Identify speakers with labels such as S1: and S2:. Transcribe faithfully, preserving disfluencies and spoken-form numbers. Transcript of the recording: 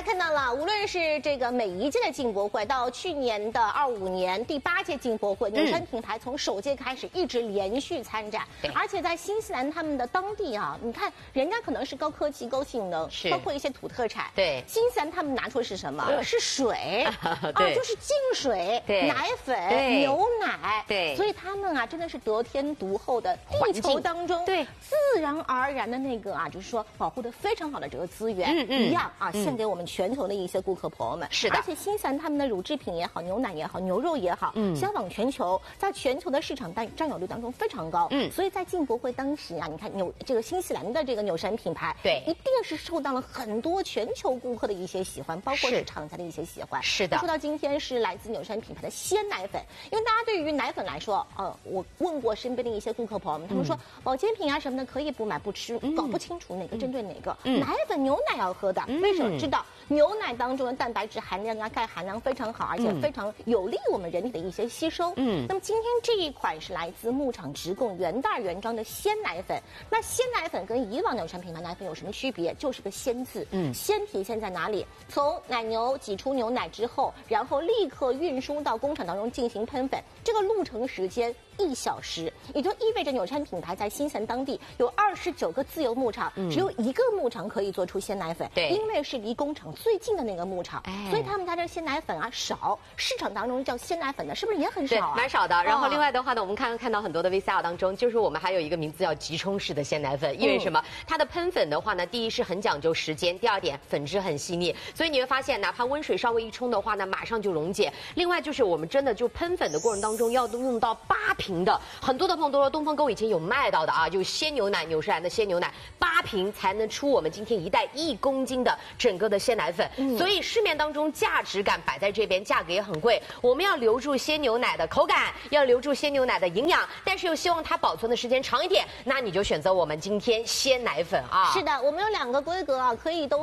S1: 看到了，无论是这个每一届的进博会，到去年的二五年第八届进博会，纽山品牌从首届开始一直连续参展，而且在新西兰他们的当地啊，你看人家可能是高科技、高性能，包括一些土特产。对，新西兰他们拿出的是什么？是水啊，就是净水、奶粉、牛奶。对，所以他们啊，真的是得天独厚的地球当中对自然而然的那个啊，就是说保护的非常好的这个资源，嗯嗯，一样啊，献给我们全球的一些顾客朋友们。是的，而且新西兰他们的乳制品也好，牛奶也好，牛肉也好，嗯，销往全球，在全球的市场占占有率当中非常高。嗯，所以在进博会当时啊，你看纽这个新西兰的这个纽山品牌，对，一定是受到了很多全球顾客的一些喜欢，包括是厂家的一些喜欢。是的，说到今天是来自纽山品牌的鲜奶粉，因为大家对于奶粉来说，呃，我问过身边的一些顾客朋友们，他们说保健品啊什么的可以不买不吃，搞不清楚哪个针对哪个。奶粉牛奶要喝的，为什么？知道牛奶当中的蛋白质含量啊、钙含量非常好，而且非常有利于我们人体的一些吸收。嗯，那么今天这一款是来自牧场直供原袋原装的鲜奶粉。那鲜奶粉跟以往纽山品牌奶粉有什么区别？就是个鲜字。嗯，鲜体现在哪里？从奶牛挤出牛奶之后，然后立刻运输到工厂当中进行喷粉，这个路程时间一小时，也就意味着纽山品牌在新西兰当地有二十九个自由牧场，嗯、只有一个牧场可以做出鲜奶粉。对，因为是离工厂最近的那个牧场，哎、所以他们家这鲜奶粉啊少，市场当中叫鲜奶粉的，是不是也很少啊？
S2: 蛮少的。然后另外的话呢，我们看看到很多的 V C R 当中，就是我们还有一个名字叫集冲式的鲜奶粉，因为什么？嗯、它的喷粉的话呢，第一是很讲究时间，第二点粉质很细腻，所以你会发现，哪怕温水稍微一冲的话呢，马上就溶解。另外就是我们真的就喷粉的过程当中要用到八瓶的，很多的朋友都说东方沟以前有卖到的啊，就是鲜牛奶，纽西兰的鲜牛奶八瓶才能出我们今天一袋一公斤的整个的鲜奶粉，嗯、所以市面当中价值感摆在这边，价格也很贵。我们要留住鲜牛奶的口感，要留住鲜牛奶的营养，但是又希望它保存的时间长一点，那你就选择我们今天鲜奶粉啊。
S1: 是的，我们有两个规格啊，可以都。